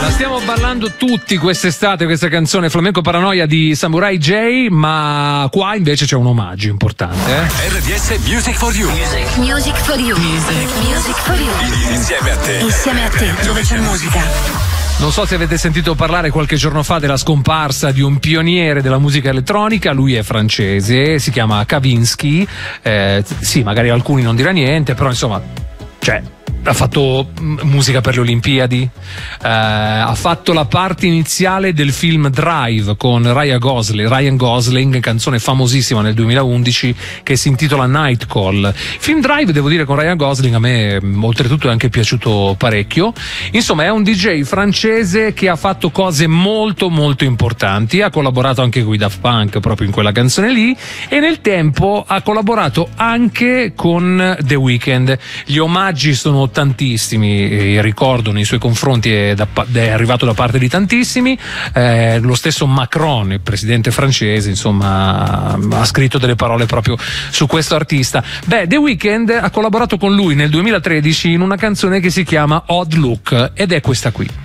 La stiamo ballando tutti quest'estate, questa canzone Flamenco Paranoia di Samurai J, ma qua invece c'è un omaggio importante. RDS Music for You. Music for You. Music for You. Insieme a te. Insieme a te, dove c'è musica. Non so se avete sentito parlare qualche giorno fa della scomparsa di un pioniere della musica elettronica. Lui è francese, si chiama Kavinsky. Sì, magari alcuni non dirà niente, però insomma, ha fatto musica per le Olimpiadi, ha fatto la parte iniziale del film Drive con Ryan Gosling, canzone famosissima nel 2011 che si intitola Night Call. Il film Drive, devo dire, con Ryan Gosling a me oltretutto è anche piaciuto parecchio. Insomma, è un DJ francese che ha fatto cose molto molto importanti, ha collaborato anche con i Daft Punk proprio in quella canzone lì, e nel tempo ha collaborato anche con The Weeknd. Gli omaggi sono tantissimi, il ricordo nei suoi confronti è arrivato da parte di tantissimi. Lo stesso Macron, il presidente francese, insomma, ha scritto delle parole proprio su questo artista. The Weeknd ha collaborato con lui nel 2013 in una canzone che si chiama Odd Look, ed è questa qui.